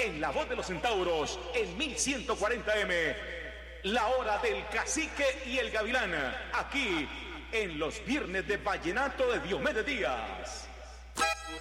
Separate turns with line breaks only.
en La Voz de los Centauros, en 1140M. La hora del cacique y el gavilán, aquí en los viernes de vallenato de Diomedes Díaz.